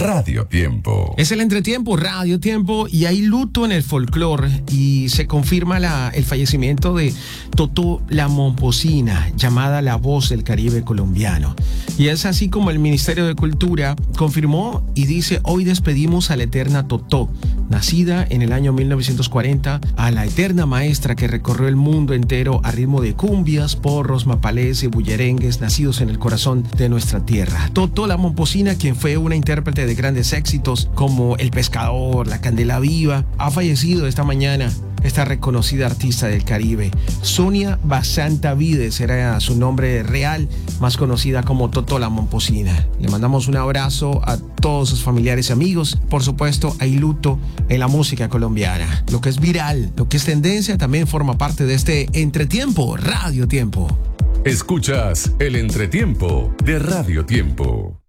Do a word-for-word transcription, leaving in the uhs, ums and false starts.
Radio Tiempo. Es el entretiempo, Radio Tiempo, y hay luto en el folclore y se confirma la, el fallecimiento de Totó la Momposina, llamada la voz del Caribe colombiano. Y es así como el Ministerio de Cultura confirmó y dice: hoy despedimos a la eterna Totó, nacida en el año mil novecientos cuarenta, a la eterna maestra que recorrió el mundo entero a ritmo de cumbias, porros, mapalés y bullerengues nacidos en el corazón de nuestra tierra. Totó la Momposina, quien fue una intérprete de grandes éxitos como El Pescador, La Candela Viva, ha fallecido esta mañana. Esta reconocida artista del Caribe, Sonia Basanta Vides, era su nombre real, más conocida como Totó la Momposina. Le mandamos un abrazo a todos sus familiares y amigos. Por supuesto, hay luto en la música colombiana. Lo que es viral, lo que es tendencia, también forma parte de este entretiempo, Radio Tiempo. Escuchas el entretiempo de Radio Tiempo.